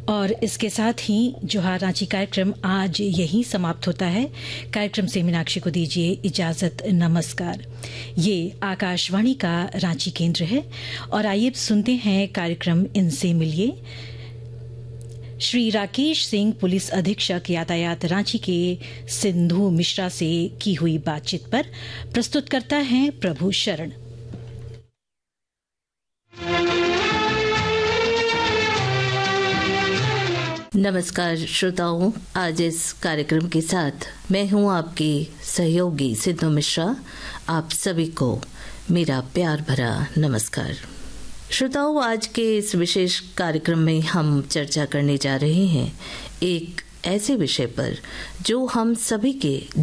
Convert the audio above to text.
और इसके साथ ही जोहार रांची कार्यक्रम आज यहीं समाप्त होता है। कार्यक्रम से मीनाक्षी को दीजिए इजाजत। नमस्कार। ये आकाशवाणी का रांची केंद्र है और आइए सुनते हैं कार्यक्रम इनसे मिलिए। श्री राकेश सिंह, पुलिस अधीक्षक यातायात, रांची के सिंधु मिश्रा से की हुई बातचीत पर प्रस्तुत करता है प्रभु शरण। नमस्कार श्रोताओं, आज इस कार्यक्रम के साथ मैं हूं आपकी सहयोगी सिंधु मिश्रा। आप सभी को मेरा प्यार भरा नमस्कार। श्रोताओं, आज के इस विशेष कार्यक्रम में हम चर्चा करने जा रहे हैं एक ऐसे विषय पर जो हम सभी के